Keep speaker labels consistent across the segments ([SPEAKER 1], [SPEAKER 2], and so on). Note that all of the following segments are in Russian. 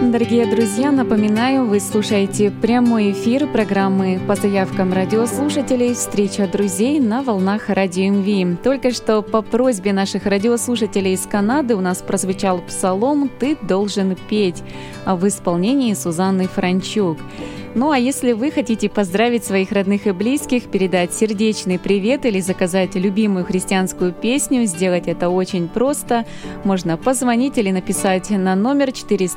[SPEAKER 1] вам, дорогие друзья! Напоминаю, вы слушаете прямой эфир программы по заявкам радиослушателей «Встреча друзей» на волнах Радио МВ. Только что по просьбе наших радиослушателей из Канады у нас прозвучал псалом «Ты должен петь» в исполнении Сузанны Франчук. Ну а если вы хотите поздравить своих родных и близких, передать сердечный привет или заказать любимую христианскую песню, сделать это очень просто. Можно позвонить или написать на номер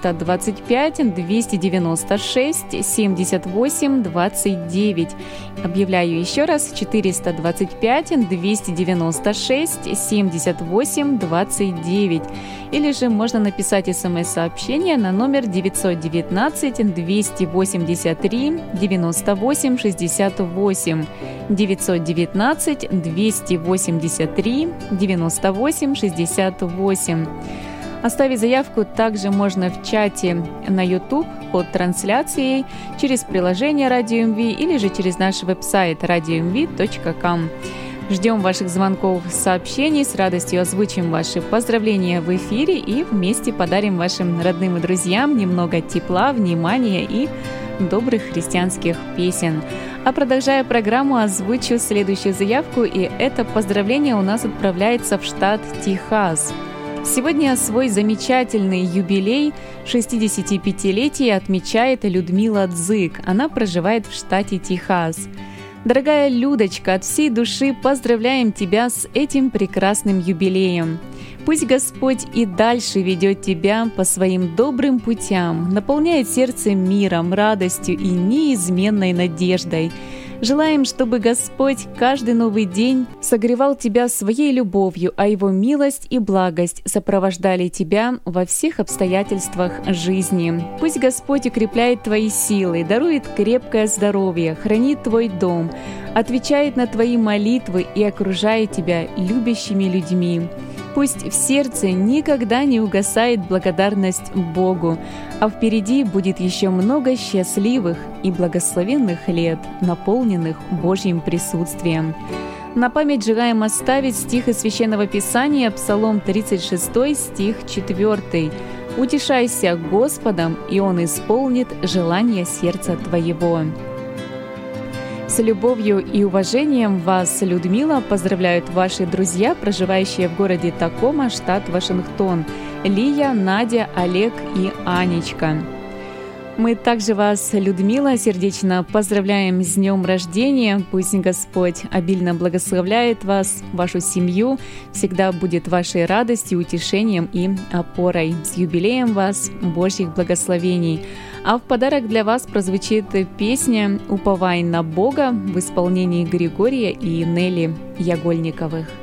[SPEAKER 1] 425-296-78-29. Объявляю еще раз: 425-296-78-29. Или же можно написать смс-сообщение на номер 919-283-98-68, 919-283-98-68. Оставить заявку также можно в чате на YouTube под трансляцией, через приложение Радио МВ или же через наш веб-сайт radiomv.com. Ждем ваших звонков, сообщений, с радостью озвучим ваши поздравления в эфире и вместе подарим вашим родным и друзьям немного тепла, внимания и добрых христианских песен. А продолжая программу, озвучу следующую заявку, и это поздравление у нас отправляется в штат Техас. Сегодня свой замечательный юбилей 65-летия отмечает Людмила Дзык. Она проживает в штате Техас. Дорогая Людочка, от всей души поздравляем тебя с этим прекрасным юбилеем. Пусть Господь и дальше ведет тебя по своим добрым путям, наполняет сердце миром, радостью и неизменной надеждой. Желаем, чтобы Господь каждый новый день согревал тебя своей любовью, а Его милость и благость сопровождали тебя во всех обстоятельствах жизни. Пусть Господь укрепляет твои силы, дарует крепкое здоровье, хранит твой дом, отвечает на твои молитвы и окружает тебя любящими людьми. Пусть в сердце никогда не угасает благодарность Богу, а впереди будет еще много счастливых и благословенных лет, наполненных Божьим присутствием. На память желаем оставить стих из Священного Писания, Псалом 36, стих 4. «Утешайся Господом, и Он исполнит желание сердца твоего». С любовью и уважением вас, Людмила, поздравляют ваши друзья, проживающие в городе Такома, штат Вашингтон: Лия, Надя, Олег и Анечка. Мы также вас, Людмила, сердечно поздравляем с днем рождения. Пусть Господь обильно благословляет вас, вашу семью, всегда будет вашей радостью, утешением и опорой. С юбилеем вас, Божьих благословений! А в подарок для вас прозвучит песня «Уповай на Бога» в исполнении Григория и Нелли Ягольниковых.